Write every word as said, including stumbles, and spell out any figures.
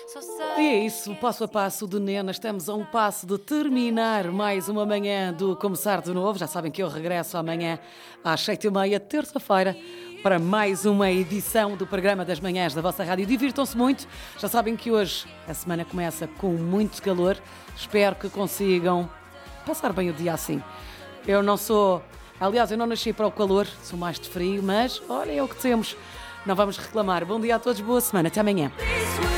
E é isso, passo a passo de Nena, estamos a um passo de terminar mais uma manhã do Começar de Novo. Já sabem que eu regresso amanhã às sete e meia, terça-feira, para mais uma edição do programa das manhãs da vossa rádio. Divirtam-se muito, já sabem que hoje a semana começa com muito calor. Espero que consigam passar bem o dia assim. Eu não sou, aliás, eu não nasci para o calor, sou mais de frio, mas olha, é o que temos, não vamos reclamar. Bom dia a todos, boa semana, até amanhã.